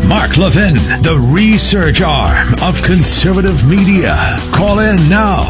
Mark Levin, the research arm of conservative media. Call in now,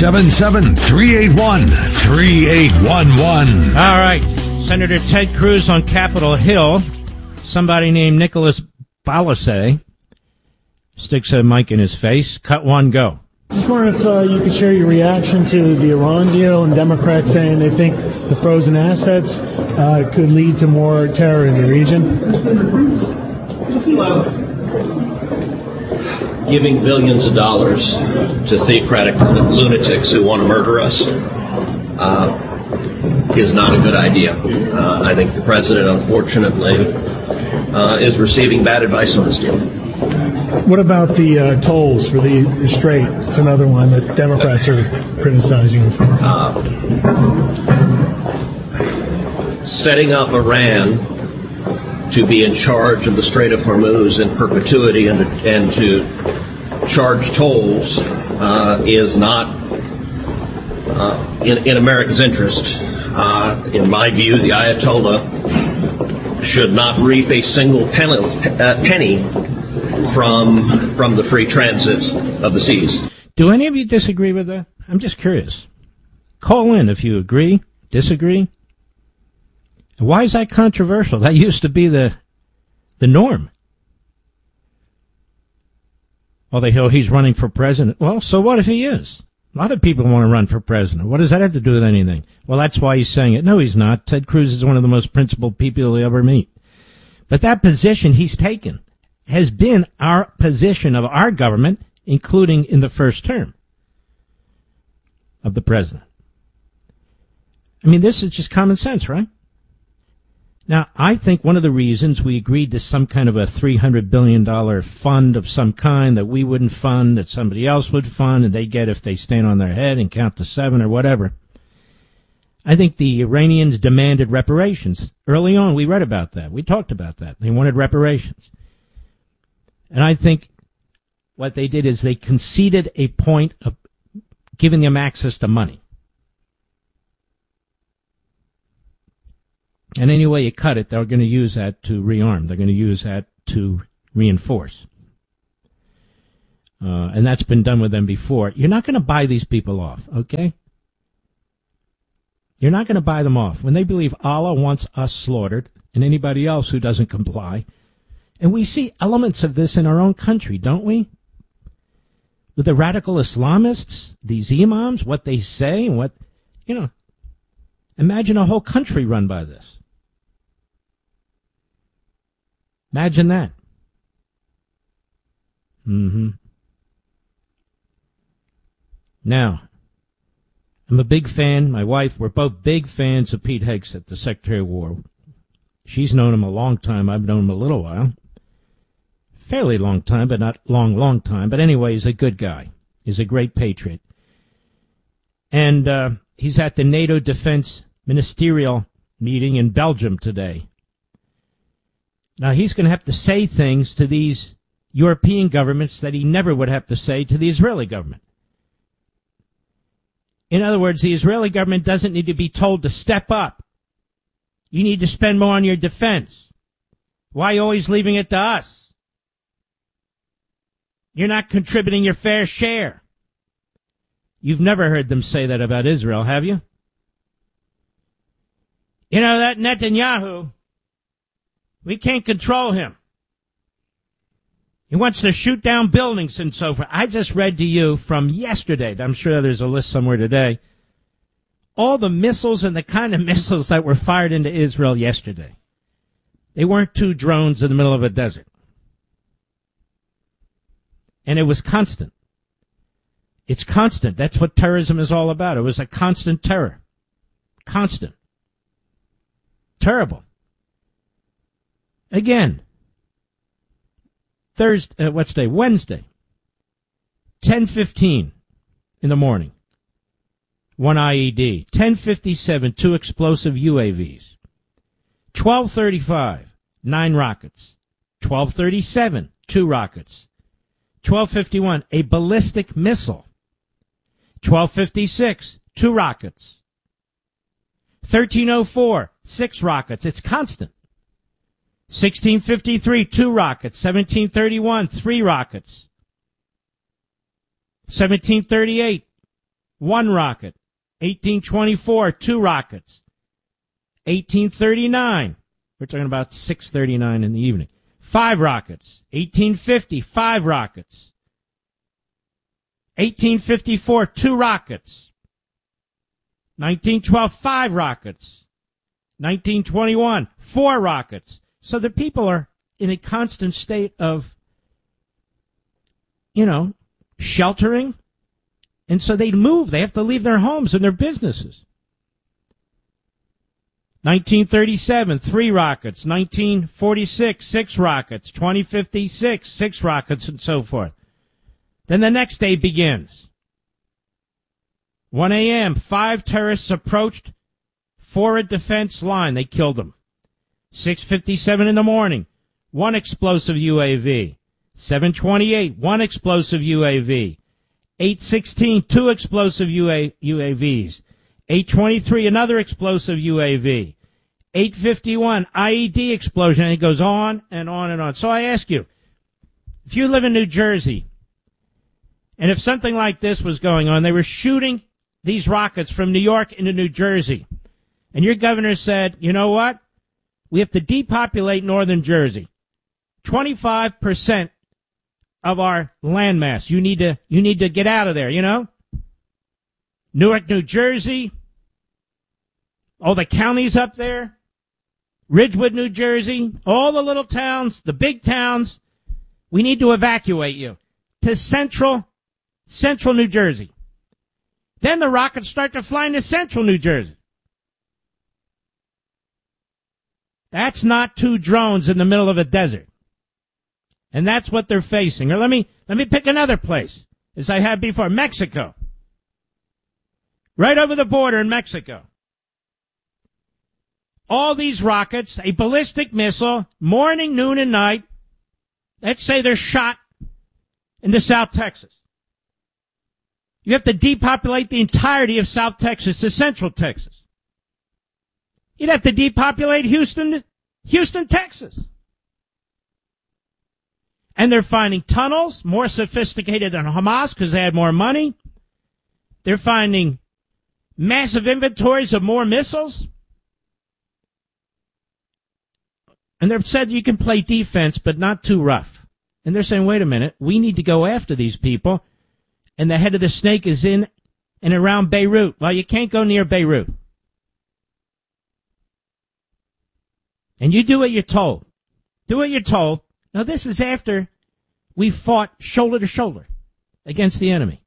877-381-3811. All right. Senator Ted Cruz on Capitol Hill. Somebody named Nicholas Balasay sticks a mic in his face. Cut one, go. Just wondering if you could share your reaction to the Iran deal and Democrats saying they think the frozen assets could lead to more terror in the region. Giving billions of dollars to theocratic lunatics who want to murder us is not a good idea. I think the president, unfortunately, is receiving bad advice on this deal. What about the tolls for the Strait? It's another one that Democrats are criticizing. Setting up Iran to be in charge of the Strait of Hormuz in perpetuity and to charge tolls is not in America's interest. In my view, the Ayatollah should not reap a single penny from the free transit of the seas. Do any of you disagree with that? I'm just curious. Call in if you agree, disagree. Why is that controversial? That used to be the norm. Oh, he's running for president. Well, so what if he is? A lot of people want to run for president. What does that have to do with anything? Well, that's why he's saying it. No, he's not. Ted Cruz is one of the most principled people you'll ever meet. But that position he's taken has been our position of our government, including in the first term of the president. I mean, this is just common sense, right? Now, I think one of the reasons we agreed to some kind of a $300 billion fund of some kind that we wouldn't fund, that somebody else would fund, and they get if they stand on their head and count to 7 or whatever. I think the Iranians demanded reparations. Early on, we read about that. We talked about that. They wanted reparations. And I think what they did is they conceded a point of giving them access to money. And any way you cut it, they're going to use that to rearm. They're going to use that to reinforce. And that's been done with them before. You're not going to buy these people off, okay? You're not going to buy them off. When they believe Allah wants us slaughtered and anybody else who doesn't comply. And we see elements of this in our own country, don't we? With the radical Islamists, these imams, what they say, and what, imagine a whole country run by this. Imagine that. Now, I'm a big fan. My wife, we're both big fans of Pete Hegseth, the Secretary of War. She's known him a long time. I've known him a little while. Fairly long time, but not long time. But anyway, he's a good guy. He's a great patriot. And he's at the NATO Defense Ministerial meeting in Belgium today. Now, he's going to have to say things to these European governments that he never would have to say to the Israeli government. In other words, the Israeli government doesn't need to be told to step up. You need to spend more on your defense. Why are you always leaving it to us? You're not contributing your fair share. You've never heard them say that about Israel, have you? You know, that Netanyahu, we can't control him. He wants to shoot down buildings and so forth. I just read to you from yesterday, I'm sure there's a list somewhere today, all the missiles and the kind of missiles that were fired into Israel yesterday. They weren't 2 drones in the middle of a desert. And it was constant. It's constant. That's what terrorism is all about. It was a constant terror. Constant. Terrible. Again, Wednesday, 10:15 in the morning, 1 IED. 10:57, 2 explosive UAVs. 12:35, 9 rockets. 12:37, 2 rockets. 12:51, a ballistic missile. 12:56, 2 rockets. 13:04, 6 rockets. It's constant. 1653, 2 rockets. 1731, 3 rockets. 1738, 1 rocket. 1824, 2 rockets. 1839, we're talking about 6:39 in the evening, 5 rockets. 1850, 5 rockets. 1854, 2 rockets. 1912, 5 rockets. 1921, 4 rockets. So the people are in a constant state of, sheltering. And so they move. They have to leave their homes and their businesses. 1937, 3 rockets. 1946, 6 rockets. 2056, 6 rockets, and so forth. Then the next day begins. 1 a.m., 5 terrorists approached forward defense line. They killed them. 6:57 in the morning, 1 explosive UAV. 7:28, 1 explosive UAV. 8:16, 2 explosive UAVs. 8:23, another explosive UAV. 8:51, IED explosion, and it goes on and on and on. So I ask you, if you live in New Jersey, and if something like this was going on, they were shooting these rockets from New York into New Jersey, and your governor said, you know what? We have to depopulate northern Jersey. 25% of our landmass. You need to get out of there, Newark, New Jersey, all the counties up there, Ridgewood, New Jersey, all the little towns, the big towns. We need to evacuate you to central New Jersey. Then the rockets start to fly into central New Jersey. That's not 2 drones in the middle of a desert. And that's what they're facing. Or let me pick another place, as I had before, Mexico. Right over the border in Mexico. All these rockets, a ballistic missile, morning, noon, and night. Let's say they're shot into South Texas. You have to depopulate the entirety of South Texas to Central Texas. You'd have to depopulate Houston, Texas. And they're finding tunnels, more sophisticated than Hamas because they had more money. They're finding massive inventories of more missiles. And they've said you can play defense, but not too rough. And they're saying, wait a minute, we need to go after these people. And the head of the snake is in and around Beirut. Well, you can't go near Beirut. And you do what you're told. Do what you're told. Now, this is after we fought shoulder to shoulder against the enemy.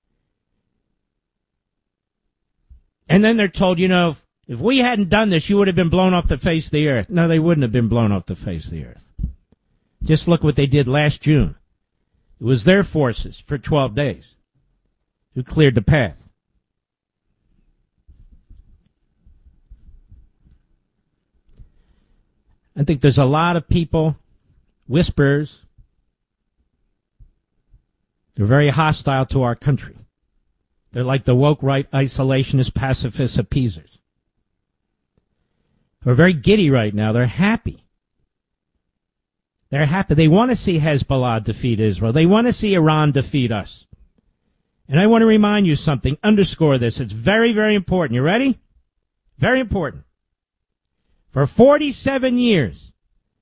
And then they're told, if we hadn't done this, you would have been blown off the face of the earth. No, they wouldn't have been blown off the face of the earth. Just look what they did last June. It was their forces for 12 days who cleared the path. I think there's a lot of people, whisperers, they're very hostile to our country. They're like the woke right isolationist pacifist appeasers. They're very giddy right now. They're happy. They're happy. They want to see Hezbollah defeat Israel. They want to see Iran defeat us. And I want to remind you something. Underscore this. It's very, very important. You ready? Very important. For 47 years,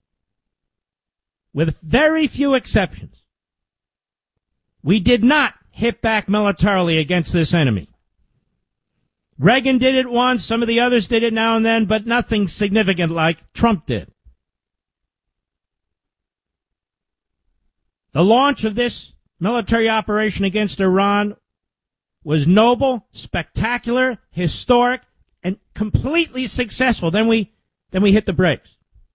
with very few exceptions, we did not hit back militarily against this enemy. Reagan did it once, some of the others did it now and then, but nothing significant like Trump did. The launch of this military operation against Iran was noble, spectacular, historic, and completely successful. Then we hit the brakes.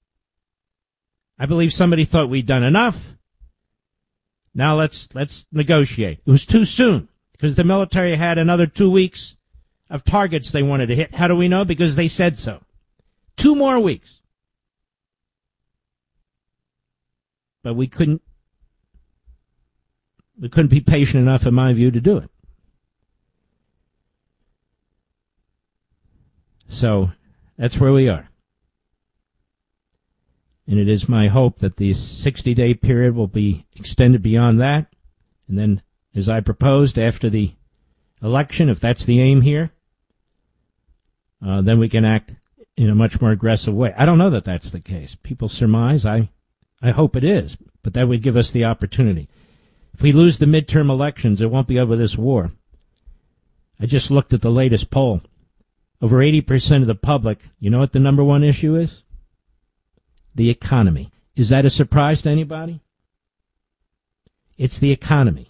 I believe somebody thought we'd done enough. Now let's negotiate. It was too soon because the military had another 2 weeks of targets they wanted to hit. How do we know? Because they said so. 2 more weeks. But we couldn't be patient enough, in my view, to do it. So that's where we are. And it is my hope that the 60-day period will be extended beyond that. And then, as I proposed, after the election, if that's the aim here, then we can act in a much more aggressive way. I don't know that that's the case. People surmise. I hope it is, but that would give us the opportunity. If we lose the midterm elections, it won't be over this war. I just looked at the latest poll. Over 80% of the public, you know what the number one issue is? The economy. Is that a surprise to anybody? It's the economy.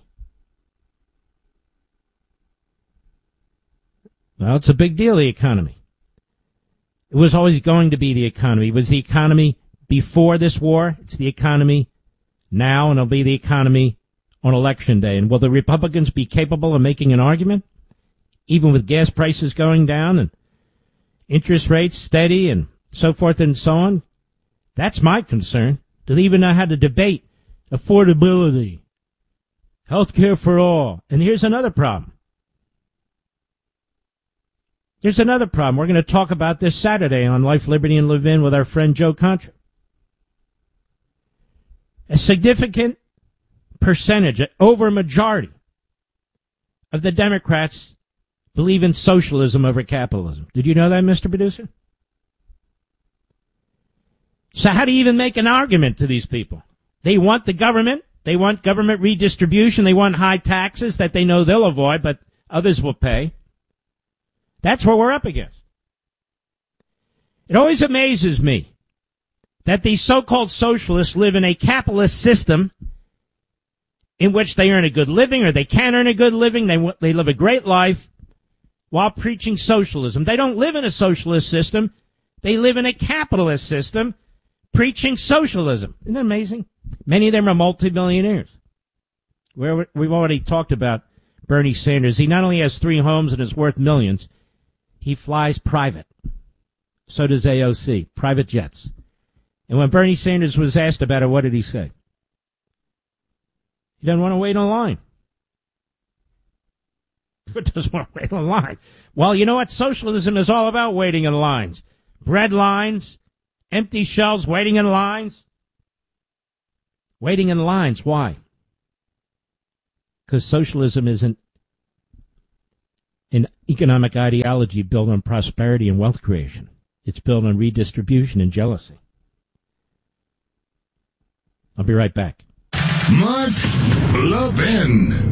Well, it's a big deal, the economy. It was always going to be the economy. It was the economy before this war. It's the economy now, and it'll be the economy on Election Day. And will the Republicans be capable of making an argument, even with gas prices going down and interest rates steady and so forth and so on? That's my concern. Do they even know how to debate affordability, health care for all? And here's another problem. There's another problem. We're going to talk about this Saturday on Life, Liberty, and Levin with our friend Joe Contra. A significant percentage, over a majority, of the Democrats believe in socialism over capitalism. Did you know that, Mr. Producer? So how do you even make an argument to these people? They want the government. They want government redistribution. They want high taxes that they know they'll avoid, but others will pay. That's what we're up against. It always amazes me that these so-called socialists live in a capitalist system in which they earn a good living, or they can earn a good living. They live a great life while preaching socialism. They don't live in a socialist system. They live in a capitalist system preaching socialism. Isn't that amazing? Many of them are multimillionaires. We've already talked about Bernie Sanders. He not only has 3 homes and is worth millions, he flies private. So does AOC, private jets. And when Bernie Sanders was asked about it, what did he say? He doesn't want to wait in line. Who doesn't want to wait in line? Well, you know what? Socialism is all about waiting in lines. Bread lines, empty shelves, waiting in lines. Waiting in lines. Why? Because socialism isn't an economic ideology built on prosperity and wealth creation. It's built on redistribution and jealousy. I'll be right back. Mark Levin.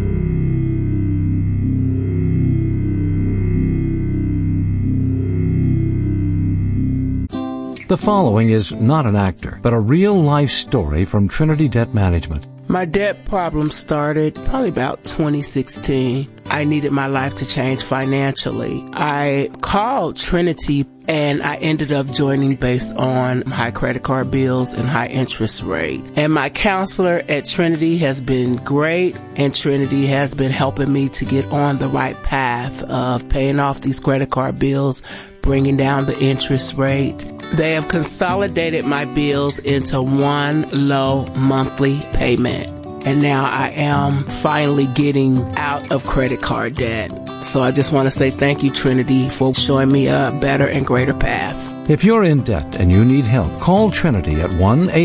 The following is not an actor, but a real-life story from Trinity Debt Management. My debt problem started probably about 2016. I needed my life to change financially. I called Trinity and I ended up joining based on high credit card bills and high interest rate. And my counselor at Trinity has been great, and Trinity has been helping me to get on the right path of paying off these credit card bills, bringing down the interest rate. They have consolidated my bills into one low monthly payment. And now I am finally getting out of credit card debt. So I just want to say thank you, Trinity, for showing me a better and greater path. If you're in debt and you need help, call Trinity at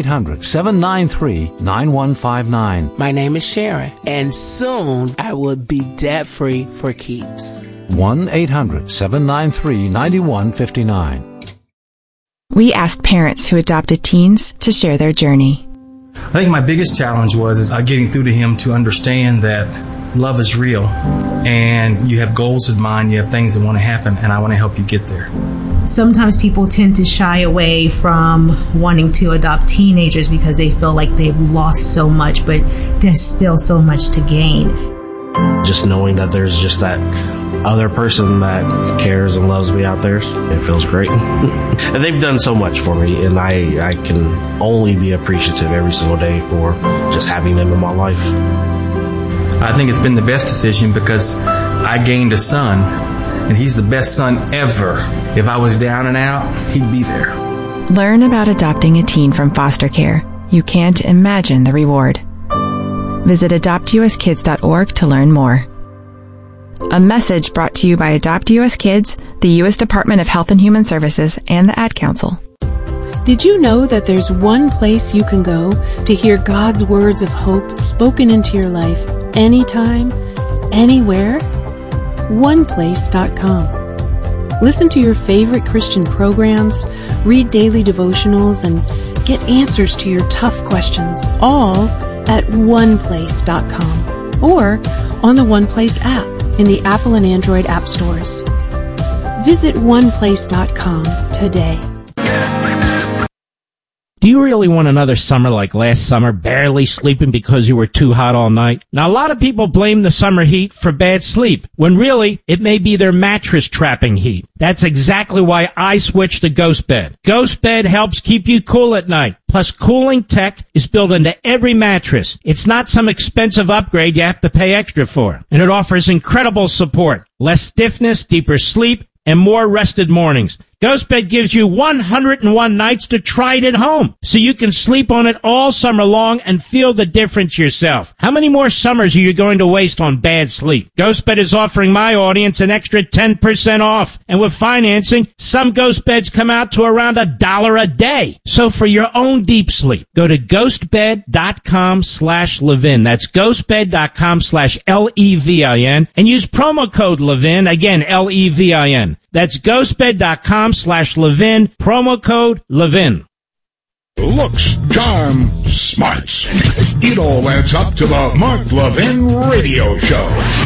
1-800-793-9159. My name is Sharon, and soon I will be debt-free for keeps. 1-800-793-9159. We asked parents who adopted teens to share their journey. I think my biggest challenge was getting through to him to understand that love is real and you have goals in mind, you have things that want to happen, and I want to help you get there. Sometimes people tend to shy away from wanting to adopt teenagers because they feel like they've lost so much, but there's still so much to gain. Just knowing that there's just that other person that cares and loves me out there, it feels great. And they've done so much for me, and I can only be appreciative every single day for just having them in my life. I think it's been the best decision because I gained a son, and he's the best son ever. If I was down and out, he'd be there. Learn about adopting a teen from foster care. You can't imagine the reward. Visit adoptuskids.org to learn more. A message brought to you by Adopt U.S. Kids, the U.S. Department of Health and Human Services, and the Ad Council. Did you know that there's one place you can go to hear God's words of hope spoken into your life anytime, anywhere? OnePlace.com. Listen to your favorite Christian programs, read daily devotionals, and get answers to your tough questions, all at OnePlace.com or on the OnePlace app in the Apple and Android app stores. Visit OnePlace.com today. Do you really want another summer like last summer, barely sleeping because you were too hot all night? Now, a lot of people blame the summer heat for bad sleep, when really, it may be their mattress trapping heat. That's exactly why I switched to Ghost Bed. Ghost Bed helps keep you cool at night. Plus, cooling tech is built into every mattress. It's not some expensive upgrade you have to pay extra for. And it offers incredible support, less stiffness, deeper sleep, and more rested mornings. GhostBed gives you 101 nights to try it at home, so you can sleep on it all summer long and feel the difference yourself. How many more summers are you going to waste on bad sleep? GhostBed is offering my audience an extra 10% off, and with financing, some GhostBeds come out to around $1 a day. So for your own deep sleep, go to ghostbed.com/Levin. That's ghostbed.com/LEVIN, and use promo code Levin, again, LEVIN. That's ghostbed.com/Levin, promo code Levin. Looks, charm, smarts. It all adds up to the Mark Levin Radio Show.